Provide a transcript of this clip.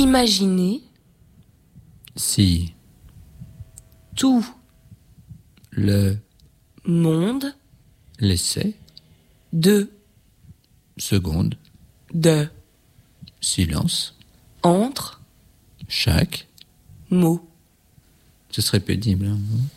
Imaginez si tout le monde laissait de seconde silence entre chaque mots. ce serait pénible, hein.